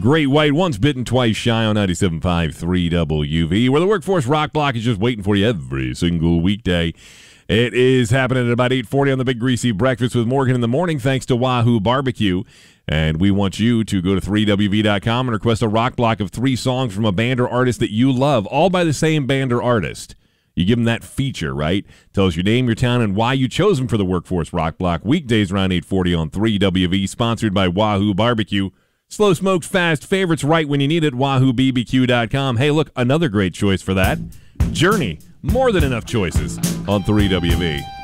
Great White, once bitten, twice shy on 97.5 3WV, where the Workforce Rock Block is just waiting for you every single weekday. It is happening at about 8:40 on the Big Greasy Breakfast with Morgan in the morning, thanks to Wahoo Barbecue. And we want you to go to 3WV.com and request a rock block of 3 songs from a band or artist that you love, all by the same band or artist. You give them that feature, right? Tell us your name, your town, and why you chose them for the Workforce Rock Block. Weekdays around 8:40 on 3WV, sponsored by Wahoo Barbecue. Slow smoked, fast favorites right when you need it, WahooBBQ.com. Hey, look, another great choice for that. Journey. More than enough choices on 3WV.